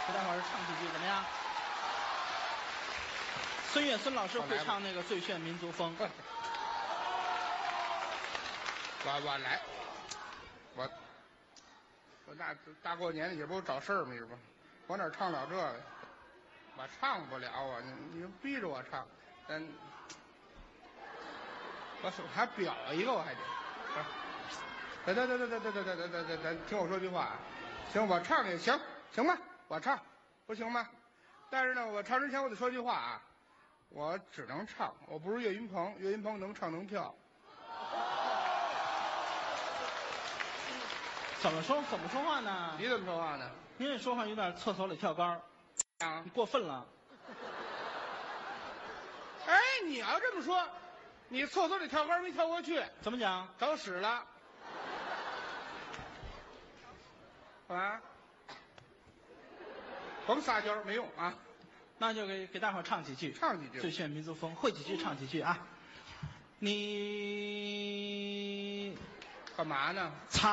给大伙儿唱几句怎么样？孙越孙老师会唱那个《最炫民族风》。 我来，我大过年的也不找事儿嘛，是吧？我哪唱了这个？我唱不了啊！你逼着我唱，我还表一个，我还得。得，听我说句话啊！行，我唱也行，行吧？我唱，不行吗？但是呢，我唱之前我得说句话啊，我只能唱，我不是岳云鹏，岳云鹏能唱能跳。 怎么说话呢？ 你怎么说话呢？ 您这说话有点厕所里跳杆啊， 你过分了。 哎，你要这么说，你厕所里跳杆没跳过去， 怎么讲？ 找屎了。啊，甭撒娇没用啊。 那就给大伙儿唱几句， 唱几句， 最炫民族风，会几句唱几句啊。你干嘛呢？